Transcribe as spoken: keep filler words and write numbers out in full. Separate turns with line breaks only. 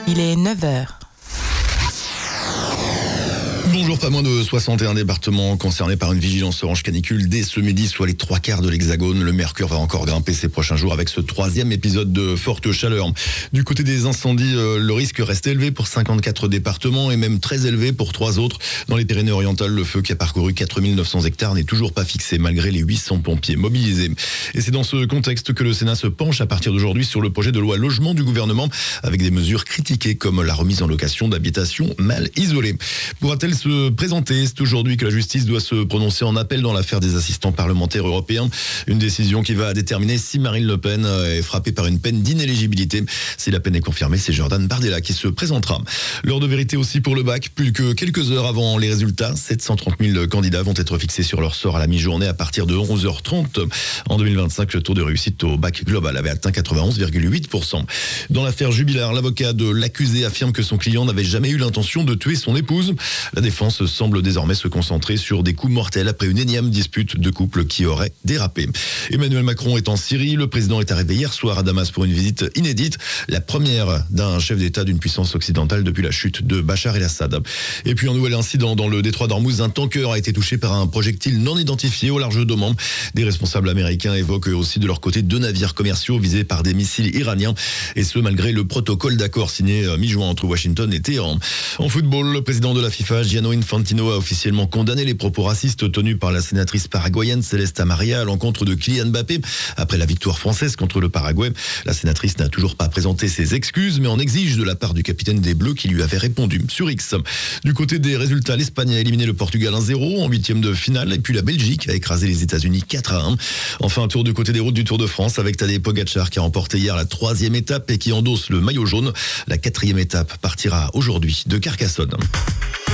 Il est neuf heures.
Bonjour, pas moins de soixante et un départements concernés par une vigilance orange canicule dès ce midi, soit les trois quarts de l'Hexagone. Le mercure va encore grimper ces prochains jours avec ce troisième épisode de forte chaleur. Du côté des incendies, le risque reste élevé pour cinquante-quatre départements et même très élevé pour trois autres. Dans les Pyrénées-Orientales, le feu qui a parcouru quatre mille neuf cents hectares n'est toujours pas fixé malgré les huit cents pompiers mobilisés. Et c'est dans ce contexte que le Sénat se penche à partir d'aujourd'hui sur le projet de loi logement du gouvernement avec des mesures critiquées comme la remise en location d'habitations mal isolées. Pourra-t-elle se présenter? C'est aujourd'hui que la justice doit se prononcer en appel dans l'affaire des assistants parlementaires européens. Une décision qui va déterminer si Marine Le Pen est frappée par une peine d'inéligibilité. Si la peine est confirmée, c'est Jordan Bardella qui se présentera. L'heure de vérité aussi pour le bac. Plus que quelques heures avant les résultats, sept cent trente mille candidats vont être fixés sur leur sort à la mi-journée à partir de onze heures trente. En deux mille vingt-cinq, le taux de réussite au bac global avait atteint quatre-vingt-onze virgule huit pour cent. Dans l'affaire Jubilard, l'avocat de l'accusé affirme que son client n'avait jamais eu l'intention de tuer son épouse. La défense semble désormais se concentrer sur des coups mortels après une énième dispute de couple qui aurait dérapé. Emmanuel Macron est en Syrie. Le président est arrivé hier soir à Damas pour une visite inédite, la première d'un chef d'État d'une puissance occidentale depuis la chute de Bachar el-Assad. Et puis un nouvel incident dans le détroit d'Ormuz. Un tanker a été touché par un projectile non identifié au large d'Oman. Des responsables américains évoquent aussi de leur côté deux navires commerciaux visés par des missiles iraniens, et ce malgré le protocole d'accord signé mi-juin entre Washington et Téhéran. En football, le président de la FIFA, Gianni Infantino, a officiellement condamné les propos racistes tenus par la sénatrice paraguayenne Celeste Amaria à l'encontre de Kylian Mbappé. Après la victoire française contre le Paraguay, la sénatrice n'a toujours pas présenté ses excuses, mais en exige de la part du capitaine des Bleus qui lui avait répondu sur X. Du côté des résultats, l'Espagne a éliminé le Portugal un zéro en huitième de finale, et puis la Belgique a écrasé les États-Unis quatre à un. Enfin, un tour du côté des routes du Tour de France avec Tadej Pogacar qui a remporté hier la troisième étape et qui endosse le maillot jaune. La quatrième étape partira aujourd'hui de Carcassonne.